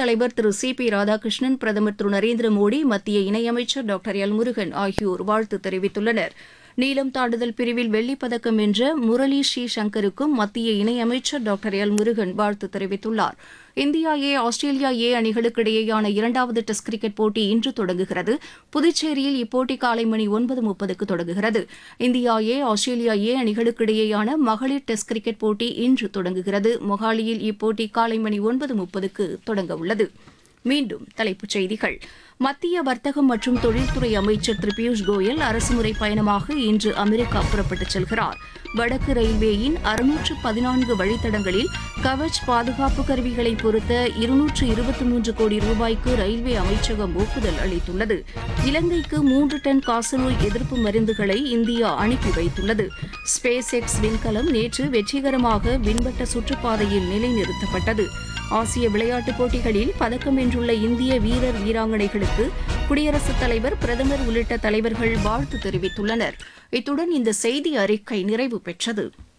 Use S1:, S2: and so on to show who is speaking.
S1: தலைவர் திரு சி.பி. ராதாகிருஷ்ணன், பிரதமர் திரு நரேந்திர மோடி, மத்திய இணையமைச்சர் டாக்டர் எல். முருகன் ஆகியோர் வாழ்த்து தெரிவித்துள்ளனர். நீளம் தாண்டுதல் பிரிவில் வெள்ளிப் பதக்கம் வென்ற முரளி ஸ்ரீசங்கருக்கும் மத்திய இணையமைச்சர் டாக்டர் எல். முருகன் வாழ்த்து தெரிவித்துள்ளார். இந்தியா ஏ, ஆஸ்திரேலியா ஏ அணிகளுக்கு இடையேயான இரண்டாவது டெஸ்ட் கிரிக்கெட் போட்டி இன்று தொடங்குகிறது. புதுச்சேரியில் இப்போட்டி காலை மணி 9:30க்கு தொடங்குகிறது. இந்தியா ஏ, ஆஸ்திரேலியா ஏ அணிகளுக்கு இடையேயான மகளிர் டெஸ்ட் கிரிக்கெட் போட்டி இன்று தொடங்குகிறது. மொஹாலியில் இப்போட்டி காலை மணி 9:30க்கு தொடங்கவுள்ளது. மீண்டும் தலைப்புச் செய்திகள். மத்திய வர்த்தகம் மற்றும் தொழில்துறை அமைச்சர் திரு பியூஷ் கோயல் அரசுமுறை பயணமாக இன்று அமெரிக்கா புறப்பட்டுச் செல்கிறார். வடக்கு ரயில்வேயின் 614 வழித்தடங்களில் கவச் பாதுகாப்பு கருவிகளை பொருத்த 223 கோடி ரூபாய்க்கு ரயில்வே அமைச்சகம் ஒப்புதல் அளித்துள்ளது. இலங்கைக்கு 3 டன் காசநோய் எதிர்ப்பு மருந்துகளை இந்தியா அனுப்பி வைத்துள்ளது. ஸ்பேஸ் எக்ஸ் விண்கலம் நேற்று வெற்றிகரமாக விண்வட்ட சுற்றுப்பாதையில் நிலைநிறுத்தப்பட்டது. ஆசிய விளையாட்டுப் போட்டிகளில் பதக்கம் வென்றுள்ள இந்திய வீரர் வீராங்கனைகளுக்கு குடியரசுத் தலைவர், பிரதமர் உள்ளிட்ட தலைவர்கள் வாழ்த்து தெரிவித்துள்ளனர். இத்துடன் இந்த செய்தி அறிக்கை நிறைவு பெற்றது.